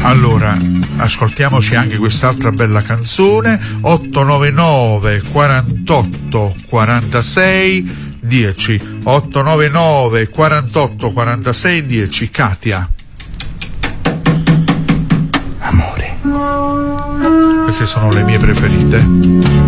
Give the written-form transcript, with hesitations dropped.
Allora, ascoltiamoci anche quest'altra bella canzone, 899 48 46 10, 899 48 46 10. Katia. Amore. Queste sono le mie preferite.